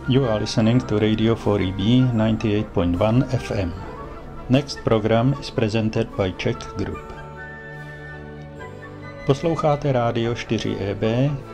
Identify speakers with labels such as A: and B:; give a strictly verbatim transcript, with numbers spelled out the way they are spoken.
A: You are listening to Radio four E B ninety-eight point one F M. Next program is presented by Czech Group. Posloucháte Rádio four E B,